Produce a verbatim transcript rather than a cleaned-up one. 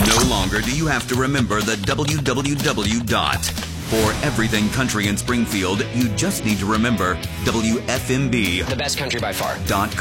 No longer do you have to remember the W W W dot. For everything country in Springfield, you just need to remember W F M B. The best country by far. Dot